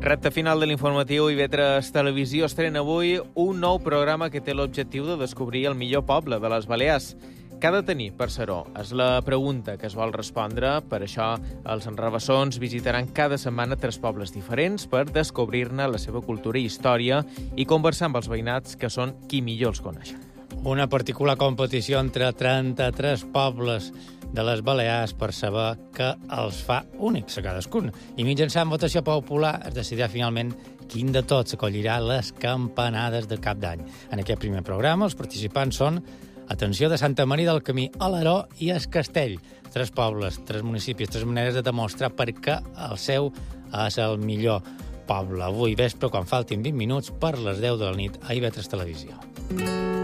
Recte final de l'informatiu, IB3 Televisió estrena avui un nou programa que té l'objectiu de descobrir el millor poble de les Balears. Què ha de tenir per ser-ho? És la pregunta que es vol respondre. Per això, els enrabassons visitaran cada setmana 3 pobles diferents per descobrir-ne la seva cultura i història i conversar amb els veïnats que són qui millor els coneixen. Una particular competició entre 33 pobles de les Balears per saber què els fa únics a cadascun. I mitjançant votació popular es decidirà finalment quin de tots acollirà les campanades de cap d'any. En aquest primer programa els participants són, atenció, de Santa Maria del Camí, Alaró i Es Castell. 3 pobles, 3 municipis, 3 maneres de demostrar per què el seu és el millor poble. Avui vespre, quan faltin 20 minuts, per les 10 de la nit, a IB3 Televisió.